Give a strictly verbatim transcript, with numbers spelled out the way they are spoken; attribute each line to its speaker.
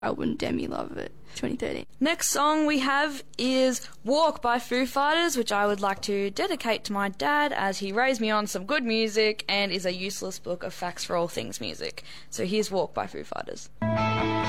Speaker 1: album Demi Lovato twenty thirteen.
Speaker 2: Next song we have is Walk by Foo Fighters, which I would like to dedicate to my dad as he raised me on some good music and is a useless book of facts for all things music. So here's Walk by Foo Fighters.